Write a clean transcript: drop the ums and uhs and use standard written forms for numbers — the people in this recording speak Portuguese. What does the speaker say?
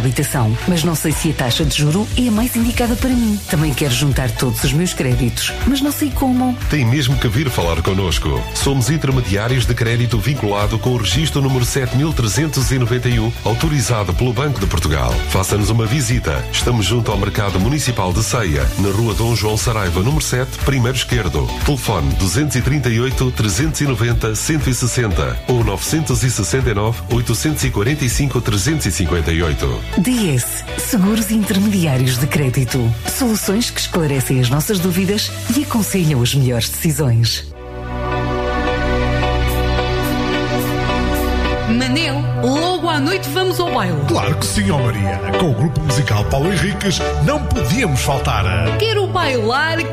habitação, mas não sei se a taxa de juro é a mais indicada para mim. Também quero juntar todos os meus créditos, mas não sei como. Tem mesmo que vir falar connosco. Somos intermediários de crédito vinculado com o registro número 7391, autorizado pelo Banco de Portugal. Faça-nos uma visita. Estamos junto ao Mercado Municipal de Ceia, na Rua Dom João Saraiva, número 7, primeiro esquerdo. Telefone 238 390 160 ou 969 845 358. DS Seguros Intermediários de Crédito. Soluções que esclarecem as nossas dúvidas e aconselham as melhores decisões. Manel, logo à noite vamos ao baile. Claro que sim, ó Maria. Com o grupo musical Paulo Henriques não podíamos faltar. Quero bailar,